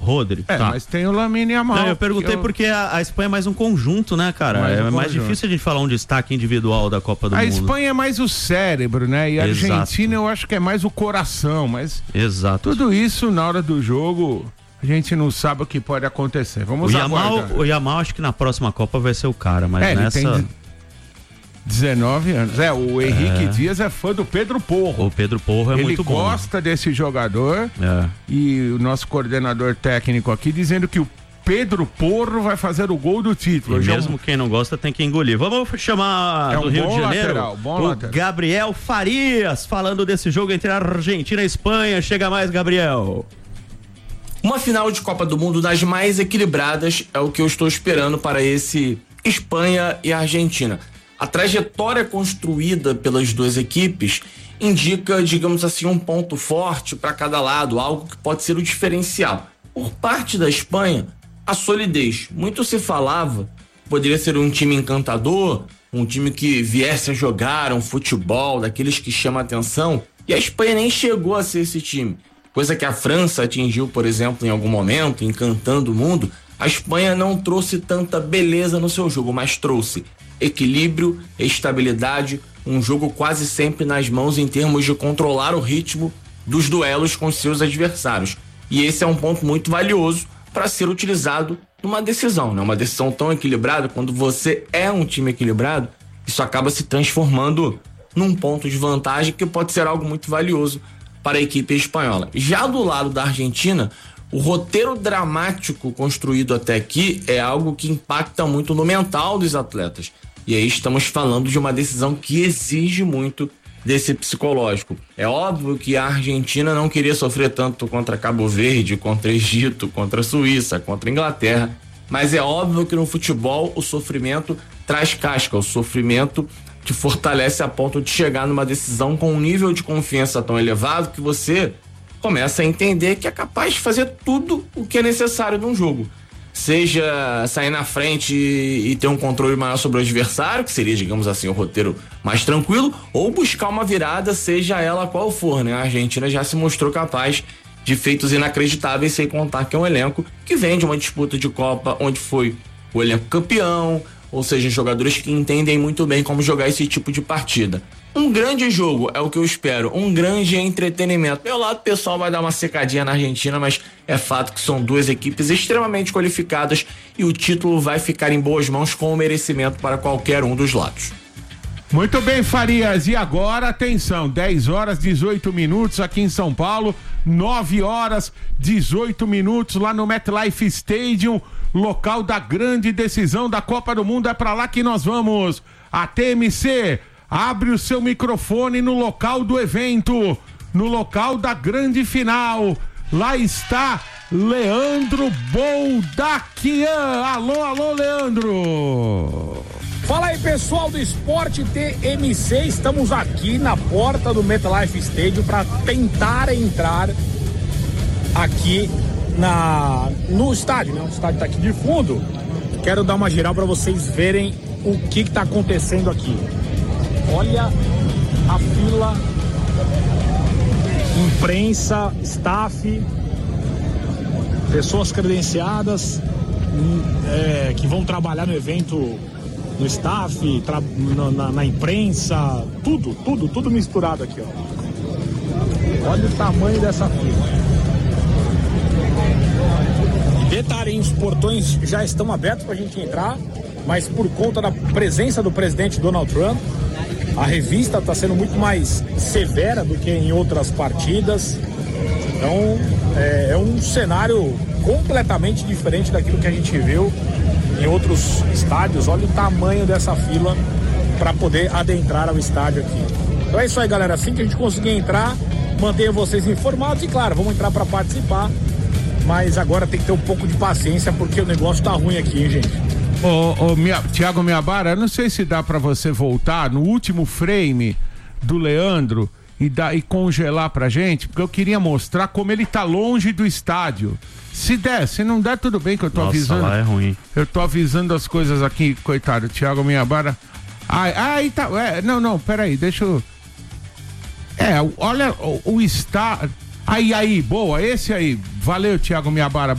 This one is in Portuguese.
Rodri. Mas tem o Lamine Yamal. Não, eu perguntei porque a Espanha é mais um conjunto, né, cara? Mais difícil a gente falar um destaque individual da Copa do Mundo. A Espanha é mais o cérebro, né? E a Argentina eu acho que é mais o coração, mas tudo isso na hora do jogo a gente não sabe o que pode acontecer. Vamos aguardar. O Yamal acho que na próxima Copa vai ser o cara, mas nessa... Ele tem 19 anos. O Henrique Dias é fã do Pedro Porro. O Pedro Porro é muito bom. Ele gosta desse jogador. E o nosso coordenador técnico aqui dizendo que o Pedro Porro vai fazer o gol do título. E mesmo quem não gosta tem que engolir. Vamos chamar do Rio de Janeiro o Gabriel Farias, falando desse jogo entre a Argentina e a Espanha. Chega mais, Gabriel. Uma final de Copa do Mundo das mais equilibradas é o que eu estou esperando para esse Espanha e Argentina. A trajetória construída pelas duas equipes indica, digamos assim, um ponto forte para cada lado, algo que pode ser o diferencial. Por parte da Espanha, a solidez. Muito se falava, poderia ser um time encantador, um time que viesse a jogar um futebol daqueles que chama atenção, e a Espanha nem chegou a ser esse time. Coisa que a França atingiu, por exemplo, em algum momento, encantando o mundo. A Espanha não trouxe tanta beleza no seu jogo, mas trouxe equilíbrio, estabilidade, um jogo quase sempre nas mãos em termos de controlar o ritmo dos duelos com seus adversários. E esse é um ponto muito valioso para ser utilizado numa decisão, né? Uma decisão tão equilibrada, quando você é um time equilibrado, isso acaba se transformando num ponto de vantagem que pode ser algo muito valioso para a equipe espanhola. Já do lado da Argentina, o roteiro dramático construído até aqui é algo que impacta muito no mental dos atletas. E aí estamos falando de uma decisão que exige muito desse psicológico. É óbvio que a Argentina não queria sofrer tanto contra Cabo Verde, contra Egito, contra Suíça, contra Inglaterra, mas é óbvio que no futebol o sofrimento traz casca, o sofrimento te fortalece a ponto de chegar numa decisão com um nível de confiança tão elevado que você começa a entender que é capaz de fazer tudo o que é necessário num jogo. Seja sair na frente e ter um controle maior sobre o adversário, que seria, digamos assim, o roteiro mais tranquilo, ou buscar uma virada, seja ela qual for, né? A Argentina já se mostrou capaz de feitos inacreditáveis, sem contar que é um elenco que vem de uma disputa de Copa onde foi o elenco campeão, ou seja, jogadores que entendem muito bem como jogar esse tipo de partida. Um grande jogo é o que eu espero, um grande entretenimento. Meu lado pessoal vai dar uma secadinha na Argentina, mas é fato que são duas equipes extremamente qualificadas e o título vai ficar em boas mãos com o merecimento para qualquer um dos lados. Muito bem, Farias, e agora, atenção, 10 horas 18 minutos aqui em São Paulo, 9 horas 18 minutos lá no MetLife Stadium, local da grande decisão da Copa do Mundo. É pra lá que nós vamos. A TMC abre o seu microfone no local do evento, no local da grande final. Lá está Leandro Boldaquian. Alô, alô, Leandro. Fala aí, pessoal do Esporte TMC, estamos aqui na porta do MetLife Stadium para tentar entrar aqui no estádio, né? O estádio tá aqui de fundo. Quero dar uma geral para vocês verem o que tá acontecendo aqui. Olha a fila, imprensa, staff, pessoas credenciadas que vão trabalhar no evento, no staff, na imprensa, tudo misturado aqui, ó. Olha o tamanho dessa fila. Detalhe, os portões já estão abertos pra gente entrar, mas por conta da presença do presidente Donald Trump, a revista está sendo muito mais severa do que em outras partidas. Então, é um cenário completamente diferente daquilo que a gente viu em outros estádios. Olha o tamanho dessa fila para poder adentrar ao estádio aqui. Então é isso aí, galera. Assim que a gente conseguir entrar, mantenho vocês informados e, claro, vamos entrar para participar. Mas agora tem que ter um pouco de paciência porque o negócio tá ruim aqui, hein, gente? Thiago Miabara, eu não sei se dá pra você voltar no último frame do Leandro e congelar pra gente, porque eu queria mostrar como ele tá longe do estádio. Se der, se não der, tudo bem que eu tô avisando. Lá é ruim. Eu tô avisando as coisas aqui, coitado, Thiago Miabara. Aí tá, não, peraí, deixa eu... olha o estádio... Aí, boa, esse aí. Valeu, Thiago Miabara.